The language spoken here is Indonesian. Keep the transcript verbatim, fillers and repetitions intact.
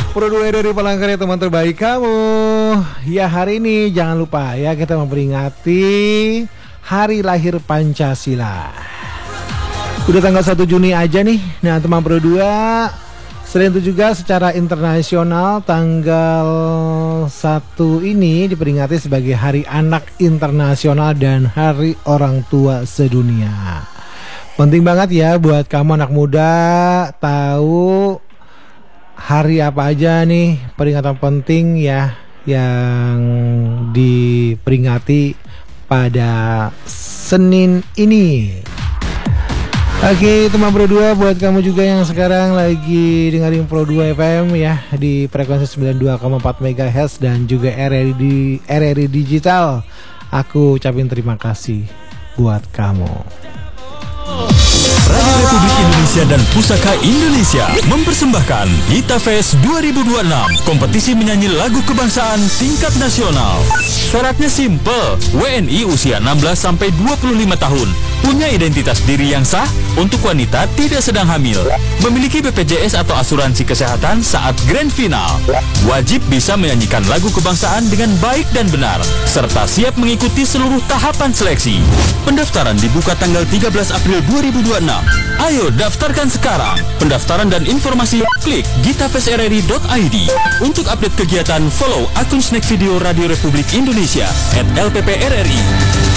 Pro dua dari Palangkaraya, teman terbaik kamu. Ya, hari ini jangan lupa ya, kita memperingati hari lahir Pancasila. Udah tanggal satu Juni aja nih. Nah, teman Pro dua, selain itu juga secara internasional tanggal satu ini diperingati sebagai Hari Anak Internasional dan Hari Orang Tua Sedunia. Penting banget ya buat kamu anak muda tahu hari apa aja nih peringatan penting ya yang diperingati pada Senin ini. Oke, teman Pro dua, buat kamu juga yang sekarang lagi dengerin Pro dua F M ya di frekuensi sembilan puluh dua koma empat megahertz dan juga R R I di R R I Digital, aku ucapin terima kasih buat kamu. Radio Republik Indonesia dan Pusaka Indonesia mempersembahkan Gita Fest dua ribu dua puluh enam, kompetisi menyanyi lagu kebangsaan tingkat nasional. Syaratnya simple, W N I usia enam belas sampai dua puluh lima tahun, punya identitas diri yang sah, untuk wanita tidak sedang hamil, memiliki B P J S atau asuransi kesehatan saat grand final, wajib bisa menyanyikan lagu kebangsaan dengan baik dan benar, serta siap mengikuti seluruh tahapan seleksi. Pendaftaran dibuka tanggal tiga belas April dua ribu dua puluh enam. Ayo daftarkan sekarang. Pendaftaran dan informasi klik gitafest r r i dot i d. Untuk update kegiatan follow akun Snack Video Radio Republik Indonesia at L P P R R I.